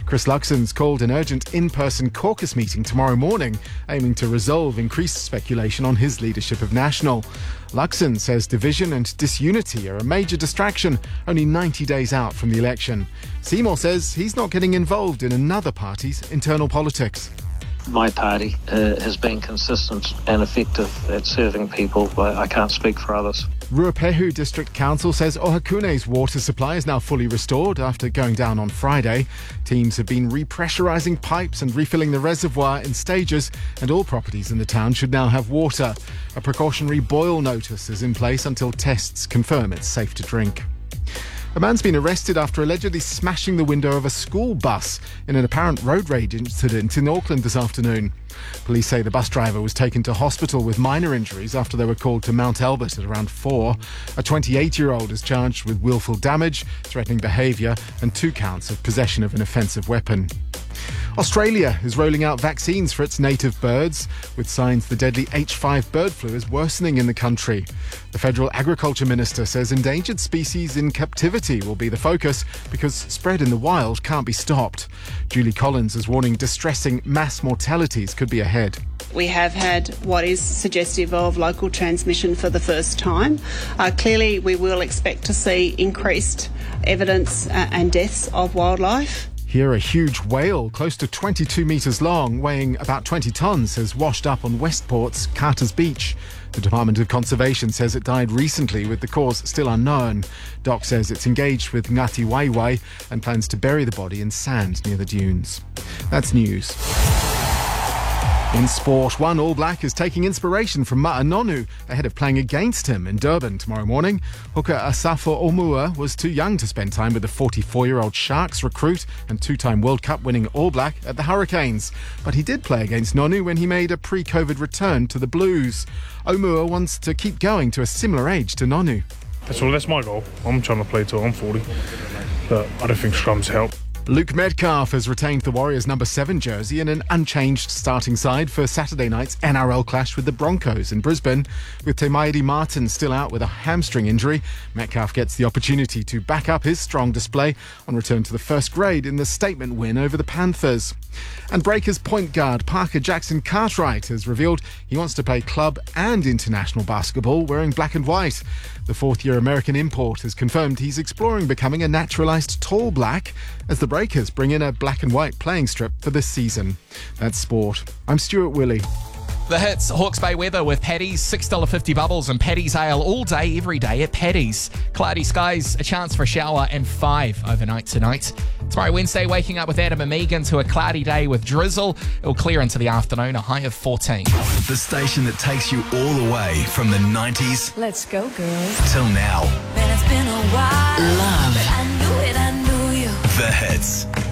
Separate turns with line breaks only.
Chris Luxon's called an urgent in-person caucus meeting tomorrow morning, aiming to resolve increased speculation on his leadership of National. Luxon says division and disunity are a major distraction, only 90 days out from the election. Seymour says he's not getting involved in another party's internal politics.
My party has been consistent and effective at serving people, but I can't speak for others.
Ruapehu District Council says Ohakune's water supply is now fully restored after going down on Friday. Teams have been repressurising pipes and refilling the reservoir in stages, and all properties in the town should now have water. A precautionary boil notice is in place until tests confirm it's safe to drink. A man's been arrested after allegedly smashing the window of a school bus in an apparent road rage incident in Auckland this afternoon. Police say the bus driver was taken to hospital with minor injuries after they were called to Mount Albert at around 4. A 28-year-old is charged with willful damage, threatening behaviour and 2 counts of possession of an offensive weapon. Australia is rolling out vaccines for its native birds, with signs the deadly H5 bird flu is worsening in the country. The Federal Agriculture Minister says endangered species in captivity will be the focus because spread in the wild can't be stopped. Julie Collins is warning distressing mass mortalities could be ahead.
We have had what is suggestive of local transmission for the first time. Clearly, we will expect to see increased evidence and deaths of wildlife.
Here, a huge whale, close to 22 metres long, weighing about 20 tonnes, has washed up on Westport's Carter's Beach. The Department of Conservation says it died recently, with the cause still unknown. DOC says it's engaged with Ngati Waiwai and plans to bury the body in sand near the dunes. That's news. In sport, one All Black is taking inspiration from Ma'a Nonu ahead of playing against him in Durban tomorrow morning. Hooker Asafo Omua was too young to spend time with the 44-year-old Sharks recruit and 2-time World Cup winning All Black at the Hurricanes. But he did play against Nonu when he made a pre-COVID return to the Blues. Omua wants to keep going to a similar age to Nonu.
That's my goal. I'm trying to play till I'm 40, but I don't think scrums help.
Luke Metcalf has retained the Warriors' number 7 jersey in an unchanged starting side for Saturday night's NRL clash with the Broncos in Brisbane. With Te Maire Martin still out with a hamstring injury, Metcalf gets the opportunity to back up his strong display on return to the first grade in the statement win over the Panthers. And Breakers point guard Parker Jackson Cartwright has revealed he wants to play club and international basketball wearing black and white. The 4th-year American import has confirmed he's exploring becoming a naturalised tall black as the Breakers bring in a black and white playing strip for this season. That's sport. I'm Stuart Willey.
The Hits, Hawke's Bay weather with Paddy's, $6.50 bubbles and Paddy's Ale all day, every day at Paddy's. Cloudy skies, a chance for a shower and 5 overnight tonight. Tomorrow Wednesday, waking up with Adam and Megan to a cloudy day with drizzle. It'll clear into the afternoon, a high of 14.
The station that takes you all the way from the 90s.
Let's go, girls.
Till now.
Man, it's been a while.
Love.
But I knew you.
The Hits.